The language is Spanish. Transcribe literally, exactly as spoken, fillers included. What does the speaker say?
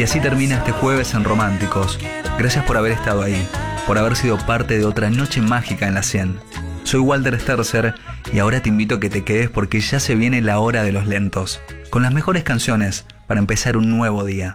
Y así termina este jueves en Románticos. Gracias por haber estado ahí, por haber sido parte de otra noche mágica en la cien. Soy Walter Sterzer y ahora te invito a que te quedes porque ya se viene la hora de los lentos, con las mejores canciones para empezar un nuevo día.